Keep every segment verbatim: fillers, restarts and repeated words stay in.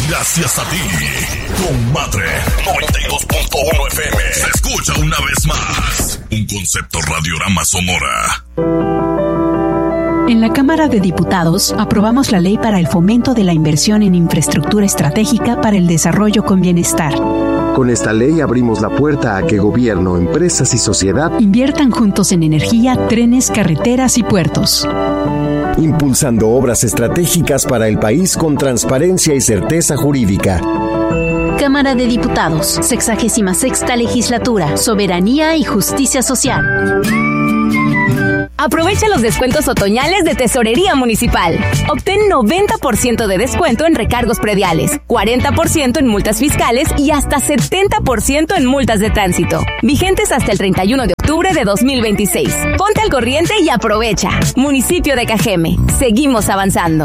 Gracias a ti, Comadre noventa y dos punto uno F M. Se escucha una vez más. Un concepto radiorama sonora. En la Cámara de Diputados aprobamos la ley para el fomento de la inversión en infraestructura estratégica para el desarrollo con bienestar. Con esta ley abrimos la puerta a que gobierno, empresas y sociedad inviertan juntos en energía, trenes, carreteras y puertos. Impulsando obras estratégicas para el país con transparencia y certeza jurídica. Cámara de Diputados, sexagésima sexta legislatura, soberanía y justicia social. Aprovecha los descuentos otoñales de Tesorería Municipal. Obtén noventa por ciento de descuento en recargos prediales, cuarenta por ciento en multas fiscales y hasta setenta por ciento en multas de tránsito. Vigentes hasta el treinta y uno de octubre de dos mil veintiséis. Ponte al corriente y aprovecha. Municipio de Cajeme. Seguimos avanzando.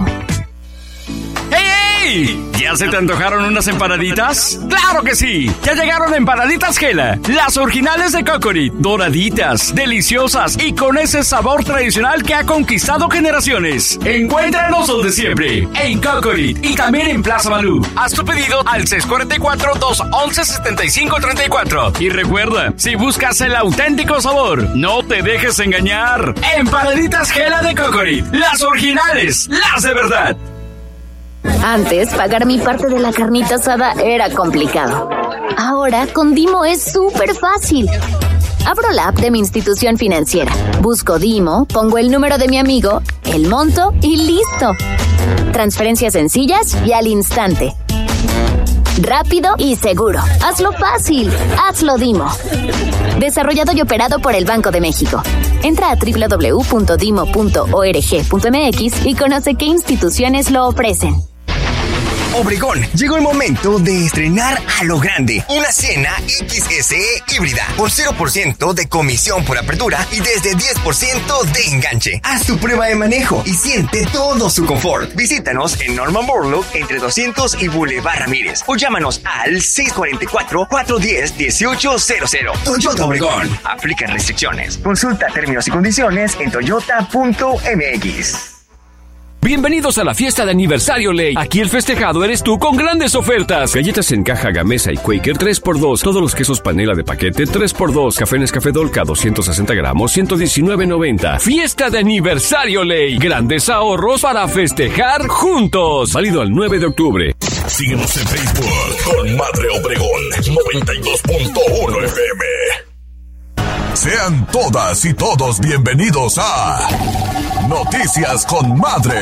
¡Hey! ¿Ya se te antojaron unas empanaditas? ¡Claro que sí! Ya llegaron Empanaditas Gela, las originales de Cocorit, doraditas, deliciosas y con ese sabor tradicional que ha conquistado generaciones. Encuéntranos donde siempre, en Cocorit y también en Plaza Malú. Haz tu pedido al seis cuatro cuatro, dos once, setenta y cinco treinta y cuatro. Y recuerda, si buscas el auténtico sabor, no te dejes engañar. Empanaditas Gela de Cocorit, las originales, las de verdad. Antes, pagar mi parte de la carnita asada era complicado. Ahora, con Dimo es súper fácil. Abro la app de mi institución financiera, busco Dimo, pongo el número de mi amigo, el monto y listo. Transferencias sencillas y al instante. Rápido y seguro. Hazlo fácil. Hazlo Dimo. Desarrollado y operado por el Banco de México. Entra a doble u doble u doble u punto dimo punto org punto m x y conoce qué instituciones lo ofrecen. Obregón, llegó el momento de estrenar a lo grande una Siena X S E híbrida por cero por ciento de comisión por apertura y desde diez por ciento de enganche. Haz tu prueba de manejo y siente todo su confort. Visítanos en Norman Borlaug entre doscientos y Boulevard Ramírez o llámanos al seis cuatro cuatro, cuatro uno cero, uno ocho cero cero. Toyota Obregón. Aplican restricciones. Consulta términos y condiciones en toyota punto m x. Bienvenidos a la fiesta de aniversario Ley. Aquí el festejado eres tú con grandes ofertas. Galletas en caja Gamesa y Quaker tres por dos. Todos los quesos panela de paquete tres por dos. Café Nescafé Dolca doscientos sesenta gramos, ciento diecinueve noventa. Fiesta de aniversario Ley. Grandes ahorros para festejar juntos. Válido al nueve de octubre. Síguenos en Facebook con Madre Obregón noventa y dos punto uno F M. Sean todas y todos bienvenidos a Noticias con Madre,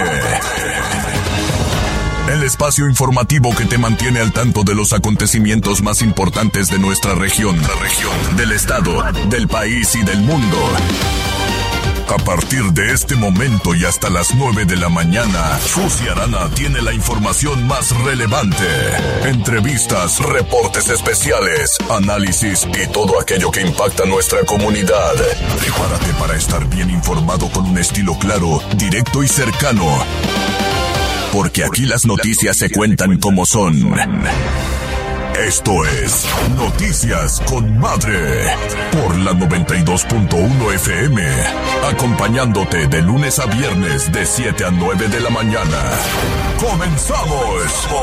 el espacio informativo que te mantiene al tanto de los acontecimientos más importantes de nuestra región, la región, del estado, del país y del mundo. A partir de este momento y hasta las nueve de la mañana, Susi Arana tiene la información más relevante. Entrevistas, reportes especiales, análisis y todo aquello que impacta a nuestra comunidad. Prepárate para estar bien informado con un estilo claro, directo y cercano. Porque aquí las noticias se cuentan como son. Esto es Noticias con Madre por la noventa y dos punto uno F M, acompañándote de lunes a viernes de siete a nueve de la mañana. ¡Comenzamos!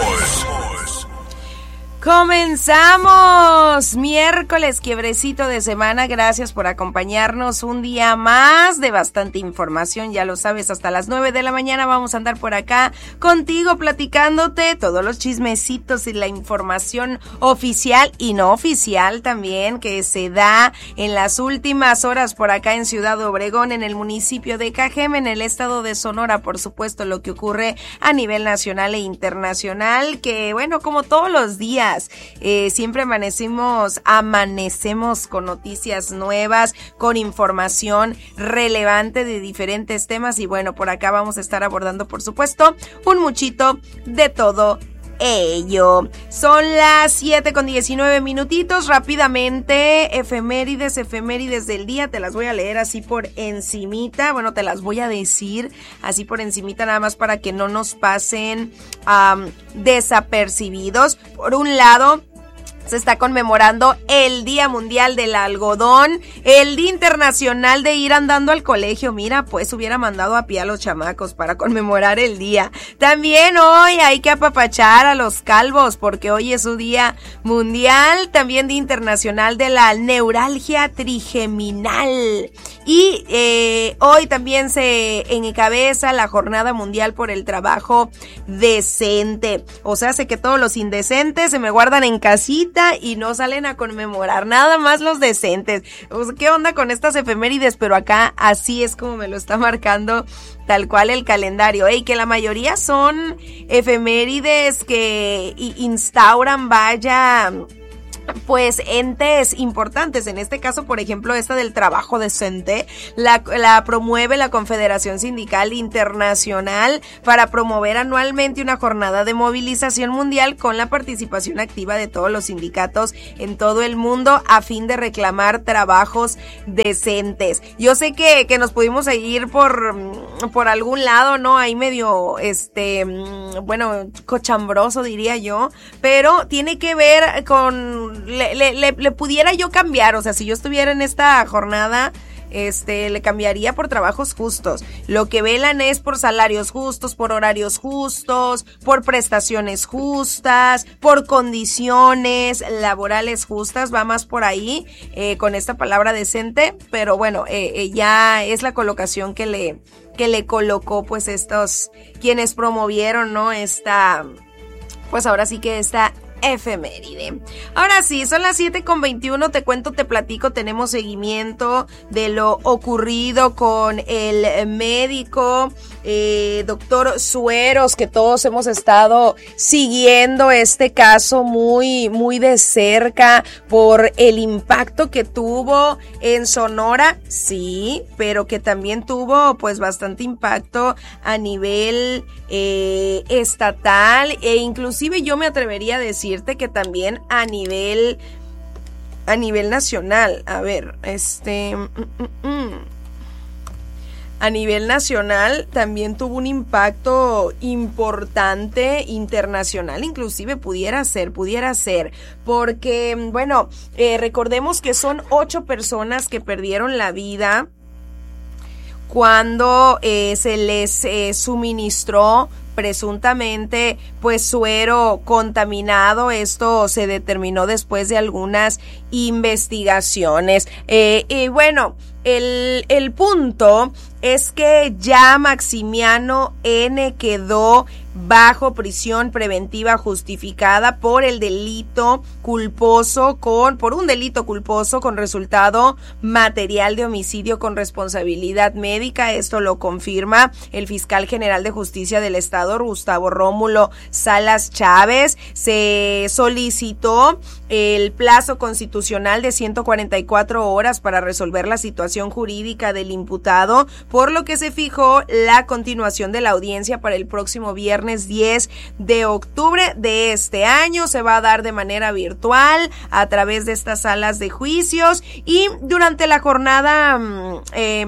Comenzamos, miércoles, quiebrecito de semana. Gracias por acompañarnos un día más de bastante información. Ya lo sabes, hasta las nueve de la mañana vamos a andar por acá contigo platicándote todos los chismecitos y la información oficial y no oficial también que se da en las últimas horas por acá en Ciudad Obregón, en el municipio de Cajeme, en el estado de Sonora. Por supuesto, lo que ocurre a nivel nacional e internacional, que bueno, como todos los días, Eh, siempre amanecemos, amanecemos con noticias nuevas, con información relevante de diferentes temas y bueno, por acá vamos a estar abordando, por supuesto, un muchito de todo ello. Son las siete con diecinueve minutitos. Rápidamente, efemérides, efemérides del día, te las voy a leer así por encimita, bueno, te las voy a decir así por encimita nada más para que no nos pasen um, desapercibidos. Por un lado, se está conmemorando el Día Mundial del Algodón, el Día Internacional de ir andando al colegio. Mira, pues hubiera mandado a pie a los chamacos para conmemorar el día. También hoy hay que apapachar a los calvos porque hoy es su Día Mundial, también Día Internacional de la Neuralgia Trigeminal. Y eh, hoy también se encabeza la Jornada Mundial por el Trabajo Decente. O sea, hace que todos los indecentes se me guardan en casita y no salen a conmemorar, nada más los decentes. O sea, ¿qué onda con estas efemérides? Pero acá así es como me lo está marcando tal cual el calendario. Y que la mayoría son efemérides que instauran, vaya, pues entes importantes. En este caso, por ejemplo, esta del trabajo decente la, la promueve la Confederación Sindical Internacional para promover anualmente una jornada de movilización mundial con la participación activa de todos los sindicatos en todo el mundo a fin de reclamar trabajos decentes. Yo sé que, que nos pudimos ir por, por algún lado, ¿no? Ahí medio, este, bueno, cochambroso diría yo, pero tiene que ver con Le, le, le, le pudiera yo cambiar, o sea, si yo estuviera en esta jornada, este, le cambiaría por trabajos justos. Lo que velan es por salarios justos, por horarios justos, por prestaciones justas, por condiciones laborales justas, va más por ahí, eh, con esta palabra decente, pero bueno, eh, eh, ya es la colocación que le, que le colocó, pues, estos, quienes promovieron, ¿no? Esta, pues ahora sí que esta efeméride. Ahora sí, son las siete con veintiuno, te cuento, te platico, tenemos seguimiento de lo ocurrido con el médico eh, doctor Sueros, que todos hemos estado siguiendo este caso muy, muy de cerca por el impacto que tuvo en Sonora, sí, pero que también tuvo pues bastante impacto a nivel eh, estatal e inclusive yo me atrevería a decir que también a nivel a nivel nacional. A ver, este mm, mm, mm. a nivel nacional también tuvo un impacto importante, internacional, inclusive pudiera ser, pudiera ser, porque bueno, eh, recordemos que son ocho personas que perdieron la vida cuando eh, se les eh, suministró presuntamente pues suero contaminado. Esto se determinó después de algunas investigaciones. Eh, y bueno, el, el punto es que ya Maximiano N. quedó bajo prisión preventiva justificada por el delito culposo con, por un delito culposo con resultado material de homicidio con responsabilidad médica. Esto lo confirma el fiscal general de justicia del estado, Gustavo Rómulo Salas Chávez. Se solicitó el plazo constitucional de ciento cuarenta y cuatro horas para resolver la situación jurídica del imputado, por lo que se fijó la continuación de la audiencia para el próximo viernes diez de octubre de este año. Se va a dar de manera virtual a través de estas salas de juicios y durante la jornada eh,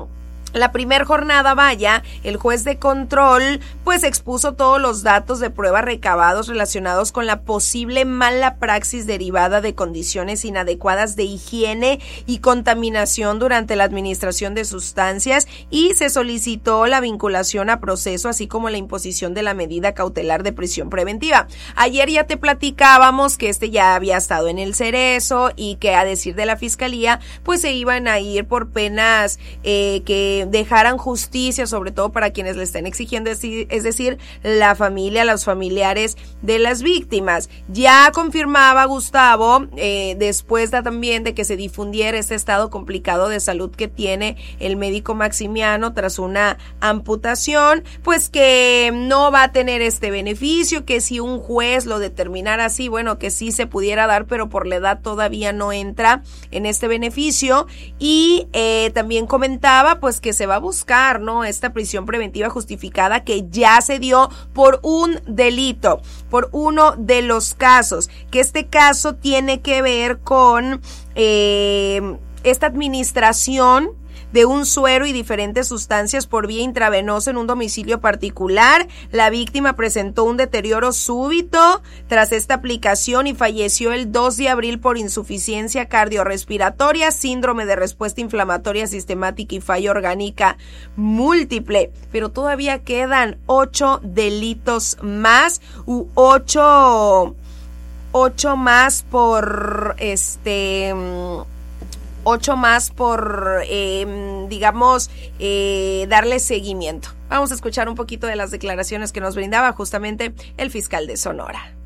La primer jornada, vaya, el juez de control pues expuso todos los datos de prueba recabados relacionados con la posible mala praxis derivada de condiciones inadecuadas de higiene y contaminación durante la administración de sustancias y se solicitó la vinculación a proceso así como la imposición de la medida cautelar de prisión preventiva. Ayer ya te platicábamos que este ya había estado en el Cerezo y que a decir de la fiscalía pues se iban a ir por penas eh, que dejaran justicia, sobre todo para quienes le estén exigiendo, es decir, la familia, los familiares de las víctimas. Ya confirmaba Gustavo, eh, después de, también de que se difundiera este estado complicado de salud que tiene el médico Maximiano tras una amputación, pues que no va a tener este beneficio, que si un juez lo determinara así, bueno, que sí se pudiera dar, pero por la edad todavía no entra en este beneficio. Y eh, también comentaba pues que se va a buscar, ¿no?, esta prisión preventiva justificada que ya se dio por un delito, por uno de los casos, que este caso tiene que ver con eh, esta administración de un suero y diferentes sustancias por vía intravenosa en un domicilio particular. La víctima presentó un deterioro súbito tras esta aplicación y falleció el dos de abril por insuficiencia cardiorrespiratoria, síndrome de respuesta inflamatoria sistemática y falla orgánica múltiple. Pero todavía quedan ocho delitos más u ocho, ocho más por este... ocho más por, eh, digamos, eh, darle seguimiento. Vamos a escuchar un poquito de las declaraciones que nos brindaba justamente el fiscal de Sonora.